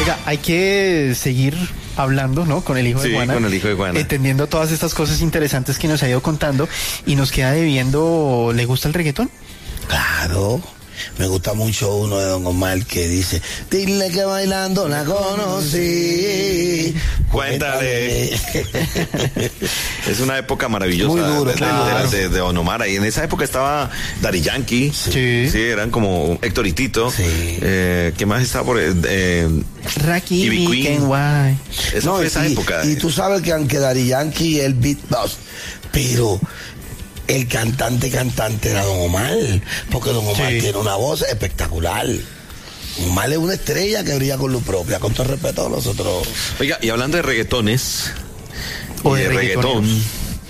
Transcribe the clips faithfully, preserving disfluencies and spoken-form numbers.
Oiga, hay que seguir hablando, ¿no? Con el hijo sí, de Juana. con el hijo de Juana. Entendiendo todas estas cosas interesantes que nos ha ido contando y nos queda debiendo, ¿le gusta el reggaetón? Claro. Me gusta mucho uno de Don Omar que dice, dile que bailando la conocí. Cuéntale. Es una época maravillosa. Muy duro, de, claro. de, de, de Don Omar. Y en esa época estaba Daddy Yankee. Sí. Sí, eran como Héctor y Tito. Sí. Eh, ¿Qué más estaba por eh, Raki, Ivy Queen. Kenway. Esa No, fue esa y, época. y tú sabes que aunque Daddy Yankee el beatbox, pero el cantante cantante era Don Omar, porque Don Omar Sí. tiene una voz espectacular. Don Omar es una estrella que brilla con luz propia, con todo el respeto a nosotros. Oiga, y hablando de reggaetones, O y de de reggaetón, reggaetoneros.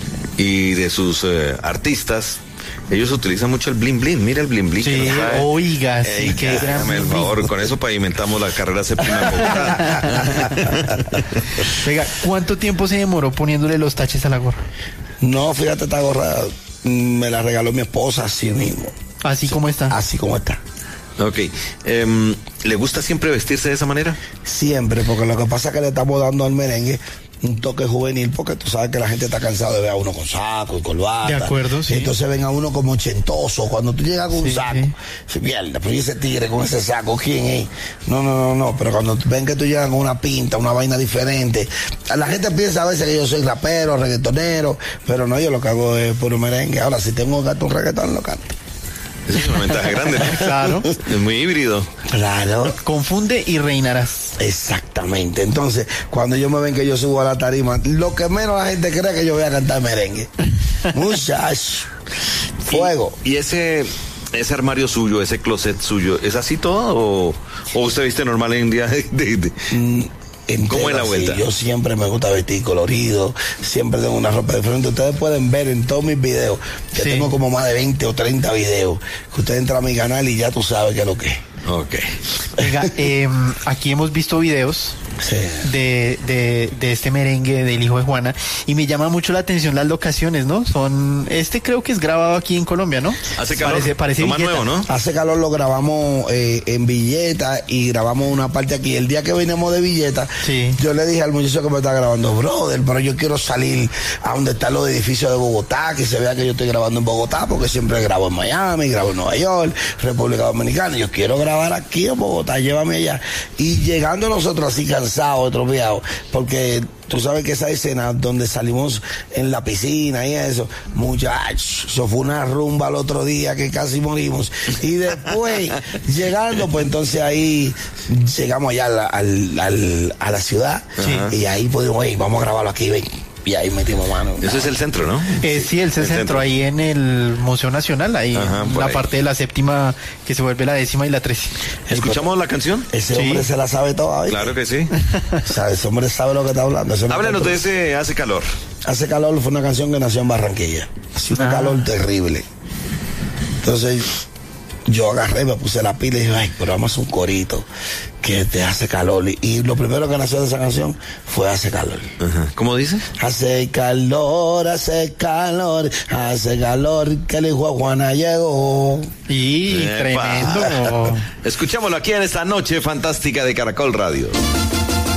y de sus eh, artistas, ellos utilizan mucho el bling bling. Mira el bling bling. Sí, que nos trae. oiga, sí, Ey, qué gran hágame el bling bling. favor, con eso pavimentamos la carrera séptima en Bogotá. Oiga, ¿cuánto tiempo se demoró poniéndole los taches a la gorra? No, fíjate, esta gorra mm, me la regaló mi esposa así mismo, Así como está. así como está. Ok. em, ¿Le gusta siempre vestirse de esa manera? Siempre, porque lo que pasa es que le estamos dando al merengue un toque juvenil, porque tú sabes que la gente está cansada de ver a uno con saco y corbata. De acuerdo, sí. Entonces ven a uno como ochentoso. Cuando tú llegas con un Sí, saco, sí. se pierde, pero ¿y ese tigre con ese saco? ¿Quién es? No, no, no, no, pero cuando ven que tú llegas con una pinta, una vaina diferente, la gente piensa a veces que yo soy rapero, reggaetonero, pero no, yo lo que hago es puro merengue. Ahora, si tengo que cantar un reggaetón, lo canto. Esa es una ventaja grande, ¿no? Claro. Es muy híbrido. Claro. Confunde y reinarás. Exactamente. Entonces, cuando yo me ven que yo subo a la tarima, lo que menos la gente cree es que yo voy a cantar merengue. Muchacho. Fuego. ¿Y, y ese ese armario suyo, ese closet suyo, es así todo o, o usted viste normal en día de, de- de- Mm, entero, ¿Cómo es la sí. vuelta? Yo siempre me gusta vestir colorido, siempre tengo una ropa diferente. Ustedes pueden ver en todos mis videos, que Sí. tengo como más de veinte o treinta videos, que usted entra a mi canal y ya tú sabes qué es lo que es. Ok. Oiga, eh, aquí hemos visto videos Sí. de, de, de este merengue del hijo de Juana y me llama mucho la atención las locaciones, ¿no? Son, este creo que es grabado aquí en Colombia, ¿no? Hace calor. Parece, parece Lo más Villeta. nuevo, ¿no? Hace calor, lo grabamos eh, en Villeta y grabamos una parte aquí. El día que vinimos de Villeta, Sí. yo le dije al muchacho que me está grabando, brother, pero yo quiero salir a donde están los edificios de Bogotá, que se vea que yo estoy grabando en Bogotá, porque siempre grabo en Miami, grabo en Nueva York, República Dominicana. Yo quiero grabar aquí en Bogotá, llévame allá. Y llegando nosotros así cansados, atrofiados, porque tú sabes que esa escena donde salimos en la piscina y eso, muchachos, eso fue una rumba el otro día que casi morimos. Y después, llegando, pues entonces ahí llegamos allá al- al- al- a la ciudad y ahí pudimos, hey, vamos a grabarlo aquí, ven. Y ahí metimos mano. Eso es el centro, ¿no? Eh, sí, el centro, centro. ahí en el Museo Nacional, ahí Ajá, en por la ahí. parte de la séptima que se vuelve la décima y la trece. ¿Escuchamos la canción? Ese Sí. hombre se la sabe toda, ¿viste? Claro que sí. O sea, ese hombre sabe lo que está hablando. Ese no Háblanos está- de ese Hace Calor. Hace calor fue una canción que nació en Barranquilla. Hacía un Ah. calor terrible. Entonces yo agarré, me puse la pila y dije, ay, pero vamos a hacer un corito que te hace calor. Y, y lo primero que nació de esa canción fue Hace calor. Ajá. ¿Cómo dice? Hace calor, hace calor, hace calor, que el hijo de Juana llegó. Y Epa. tremendo. Escuchémoslo aquí en esta noche fantástica de Caracol Radio.